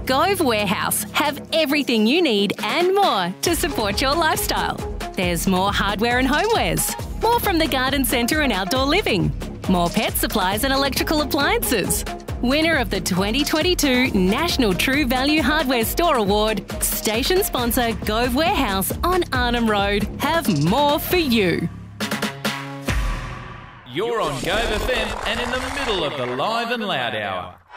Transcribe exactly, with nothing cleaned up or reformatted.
Gove Warehouse have everything you need and more to support your lifestyle. There's more hardware and homewares, more from the garden centre and outdoor living, more pet supplies and electrical appliances. Winner of the twenty twenty-two National True Value Hardware Store Award, station sponsor Gove Warehouse on Arnhem Road have more for you. You're on Gove F M and in the middle of the Live and Loud Hour.